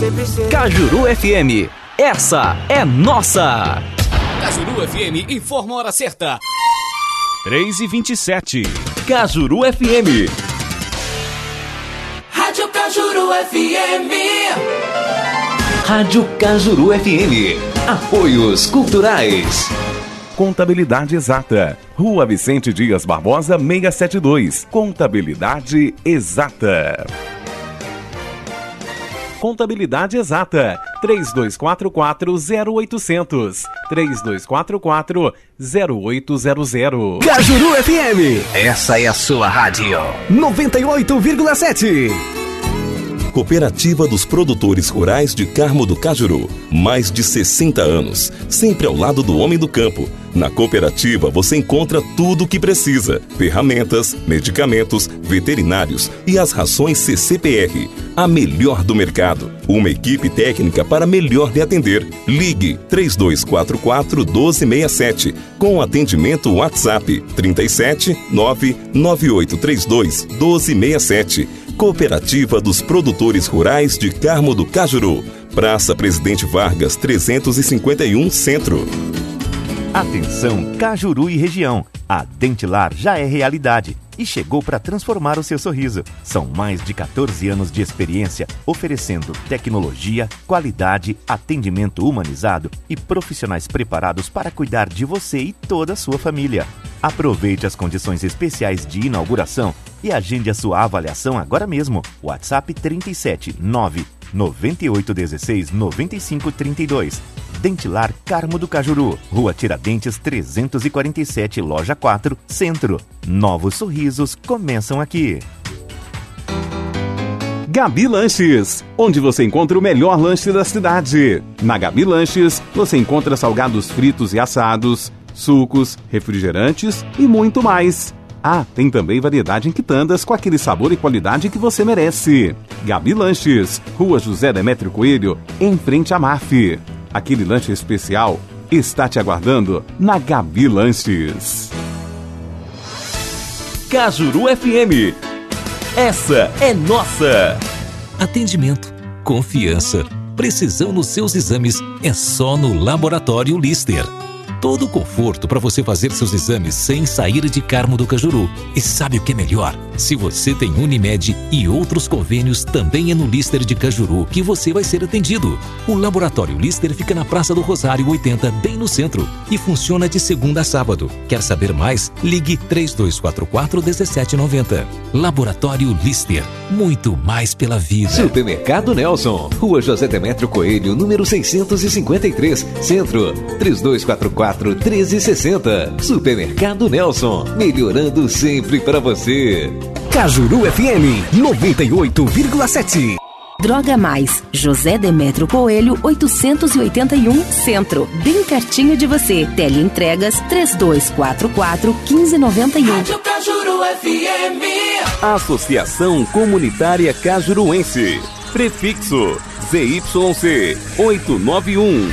Cajuru FM, essa é nossa. Cajuru FM informa a hora certa. 3h27. Cajuru FM. Rádio Cajuru FM. Rádio Cajuru FM. Apoios culturais. Contabilidade Exata. Rua Vicente Dias Barbosa, 672. Contabilidade Exata. Contabilidade Exata. 3244-0800. 3244-0800. Cajuru FM. Essa é a sua rádio. 98,7. Cooperativa dos Produtores Rurais de Carmo do Cajuru. Mais de 60 anos, sempre ao lado do homem do campo. Na cooperativa você encontra tudo o que precisa: ferramentas, medicamentos, veterinários e as rações CCPR. A melhor do mercado. Uma equipe técnica para melhor lhe atender. Ligue 3244-1267 com atendimento WhatsApp 37 99832 1267. Cooperativa dos Produtores Rurais de Carmo do Cajuru. Praça Presidente Vargas, 351 Centro. Atenção, Cajuru e região. A Dentilar já é realidade e chegou para transformar o seu sorriso. São mais de 14 anos de experiência, oferecendo tecnologia, qualidade, atendimento humanizado e profissionais preparados para cuidar de você e toda a sua família. Aproveite as condições especiais de inauguração e agende a sua avaliação agora mesmo. WhatsApp 37 9 9816 9532. Dentilar Carmo do Cajuru, Rua Tiradentes 347, Loja 4, Centro. Novos sorrisos começam aqui. Gabi Lanches, onde você encontra o melhor lanche da cidade. Na Gabi Lanches, você encontra salgados fritos e assados, sucos, refrigerantes e muito mais. Ah, tem também variedade em quitandas com aquele sabor e qualidade que você merece. Gabi Lanches, Rua José Demétrio Coelho, em frente à MAF. Aquele lanche especial está te aguardando na Gabi Lanches. Cajuru FM. Essa é nossa. Atendimento, confiança, precisão nos seus exames é só no Laboratório Lister. Todo o conforto para você fazer seus exames sem sair de Carmo do Cajuru. E sabe o que é melhor? Se você tem Unimed e outros convênios, também é no Lister de Cajuru que você vai ser atendido. O Laboratório Lister fica na Praça do Rosário 80, bem no centro, e funciona de segunda a sábado. Quer saber mais? Ligue 3244-1790. Laboratório Lister, muito mais pela vida. Supermercado Nelson, Rua José Demétrio Coelho, número 653, Centro, 3244-1360. Supermercado Nelson, melhorando sempre para você. Cajuru FM 98,7. Droga Mais, José Demétrio Coelho, 881, Centro, bem pertinho de você. Teleentregas 3244-1591. Rádio Cajuru FM. Associação Comunitária Cajuruense. Prefixo ZYC 891,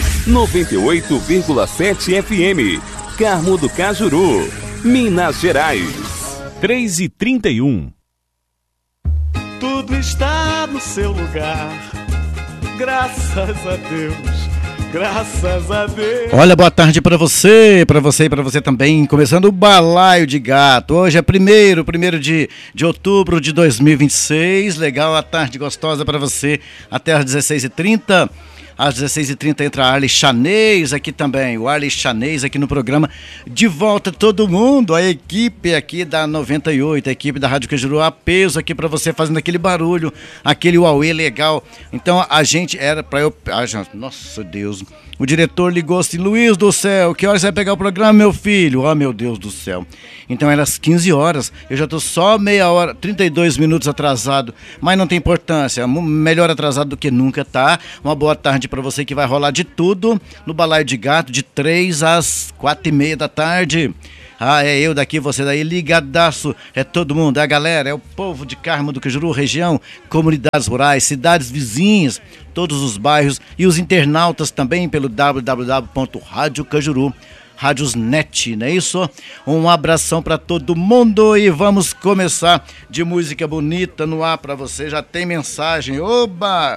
98,7 FM. Carmo do Cajuru, Minas Gerais. 3h31. Tudo está no seu lugar. Graças a Deus. Graças a Deus. Olha, boa tarde para você e para você também. Começando o Balaio de Gato. Hoje é primeiro de outubro de 2026. Legal, a tarde gostosa para você até às 16h30. Às 16h30 entra a Arley Chanês aqui também, o Arley Chanês aqui no programa. De volta todo mundo, a equipe aqui da 98, a equipe da Rádio Cajuru, a peso aqui para você, fazendo aquele barulho, aquele uauê legal. Então a gente era para eu... Nossa Deus, o diretor ligou assim: Luiz do céu, que horas você vai pegar o programa, meu filho? Oh, meu Deus do céu. Então era às 15 horas, eu já estou só meia hora, 32 minutos atrasado, mas não tem importância, melhor atrasado do que nunca, tá? Uma boa tarde para você, que vai rolar de tudo no Balaio de Gato, de 3 às 4h30 da tarde. Ah, é eu daqui, você daí, ligadaço, é todo mundo, é a galera, é o povo de Carmo do Cajuru, região, comunidades rurais, cidades vizinhas, todos os bairros e os internautas também pelo www.radiocajuru. Rádiosnet, não é isso? Um abração para todo mundo e vamos começar de música bonita no ar para você. Já tem mensagem, oba!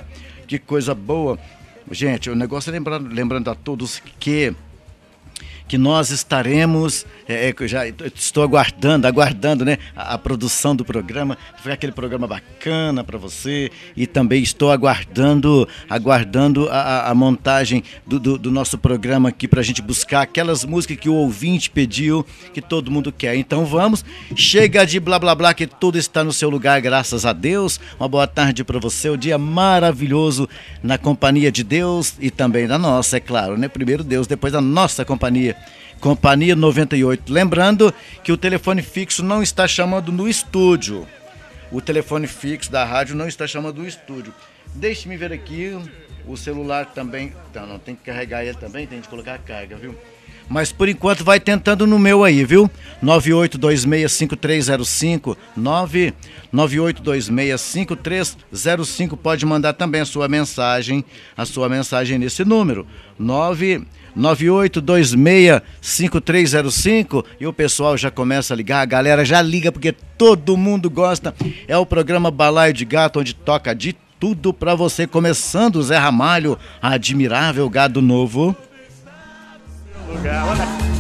Que coisa boa. Gente, o negócio é lembrando a todos que nós estaremos, já estou aguardando, né, a produção do programa, foi aquele programa bacana para você, e também estou aguardando a montagem do nosso programa aqui para a gente buscar aquelas músicas que o ouvinte pediu, que todo mundo quer. Então vamos, chega de blá blá blá, que tudo está no seu lugar, graças a Deus. Uma boa tarde para você, um dia maravilhoso na companhia de Deus e também da nossa, é claro, né? Primeiro Deus, depois a nossa companhia. Companhia 98. Lembrando que o telefone fixo não está chamando no estúdio. O telefone fixo da rádio não está chamando no estúdio. Deixe-me ver aqui. O celular também. Não, tem que carregar ele também, tem que colocar a carga, viu? Mas por enquanto vai tentando no meu aí, viu? 98265305 998265305. Pode mandar também a sua mensagem nesse número. 98265305 e o pessoal já começa a ligar, a galera já liga porque todo mundo gosta. É o programa Balaio de Gato, onde toca de tudo pra você, começando o Zé Ramalho, admirável gado novo. Olha.